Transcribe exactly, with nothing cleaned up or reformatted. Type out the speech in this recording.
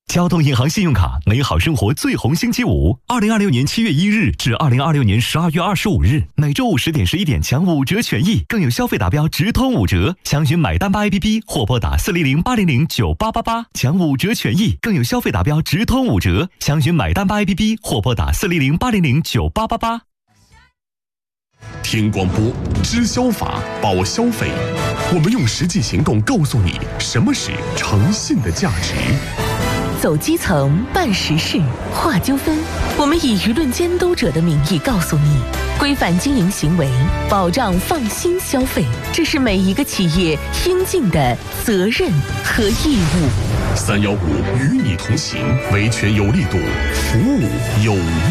交通银行信用卡，美好生活最红星期五，二零二六年七月一日至二零二六年十二月二十五日，每周五十点十一点抢五折权益，更有消费达标直通五折。详询买单吧 A P P 或拨打四零零八零零九八八八抢五折权益，更有消费达标直通五折。详询买单吧 A P P 或拨打四零零八零零九八八八。 听广播，知消法，保消费。我们用实际行动告诉你什么是诚信的价值。 走基层，办实事，化纠纷。我们以舆论监督者的名义告诉你，规范经营行为，保障放心消费，这是每一个企业应尽的责任和义务。 三幺五与你同行，维权有力度，服务有